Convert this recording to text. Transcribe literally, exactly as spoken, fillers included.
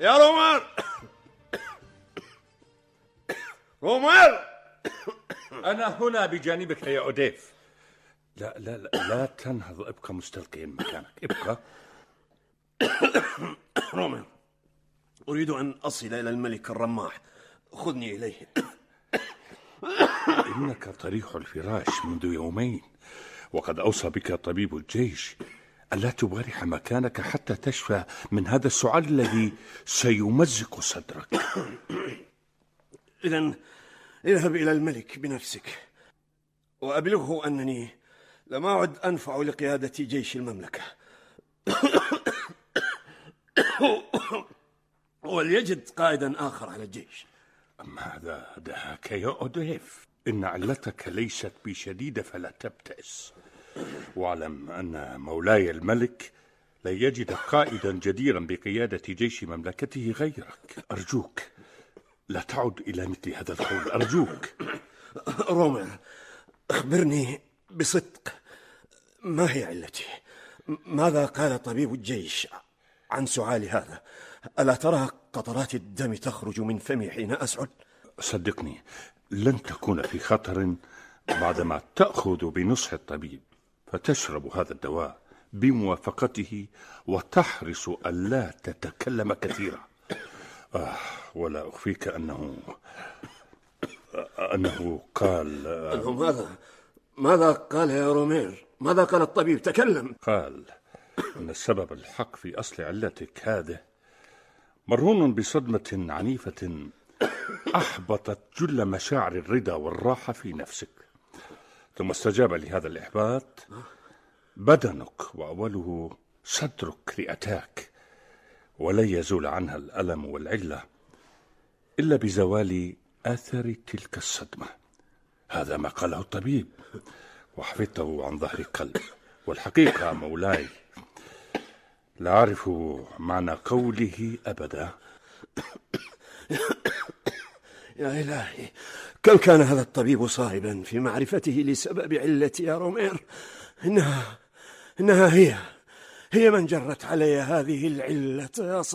يا رومير، رومير، أنا هنا بجانبك يا أوديف. لا لا لا, لا تنهض، ابقى مستلقيا مكانك، ابقى. رومير، أريد أن أصل إلى الملك الرماح، خذني إليه. إنك طريح الفراش منذ يومين، وقد أوصى بك طبيب الجيش ألا تبارح مكانك حتى تشفى من هذا السعال الذي سيمزق صدرك. إذن اذهب إلى الملك بنفسك وأبلغه أنني لم أعد أنفع لقيادة جيش المملكة، وليجد قائدا آخر على الجيش. ماذا دهاك يا أوديف؟ إن علتك ليست بشديدة فلا تبتئس، واعلم أن مولاي الملك لا يجد قائدا جديرا بقيادة جيش مملكته غيرك. أرجوك لا تعد إلى مثل هذا القول، أرجوك. رومير، أخبرني بصدق، ما هي علتي؟ ماذا قال طبيب الجيش عن سعالي هذا؟ ألا ترى قطرات الدم تخرج من فمي حين أسعل؟ صدقني لن تكون في خطر بعدما تأخذ بنصح الطبيب فتشرب هذا الدواء بموافقته وتحرص ألا تتكلم كثيرا. آه ولا أخفيك أنه أنه قال أنه ماذا؟ ماذا قال يا رومير؟ ماذا قال الطبيب؟ تكلم. قال أن السبب الحق في أصل علتك هذا مرهون بصدمة عنيفة أحبطت جل مشاعر الرضا والراحة في نفسك، ثم استجاب لهذا الإحباط بدنك، وأوله صدرك رئتاك، ولن يزول عنها الألم والعلة إلا بزوال أثر تلك الصدمة. هذا ما قاله الطبيب وحفظته عن ظهر قلب، والحقيقة مولاي لا أعرف معنى قوله أبدا. يا إلهي، كم كان هذا الطبيب صائبا في معرفته لسبب علتي يا رومير. إنها إنها هي هي من جرت علي هذه العلة يا